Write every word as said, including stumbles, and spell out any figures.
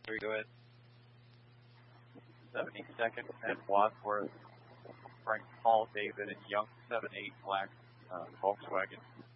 Three, go ahead. seventy-second and Wadsworth, Frank Paul David and Young, seven eight black uh, Volkswagen.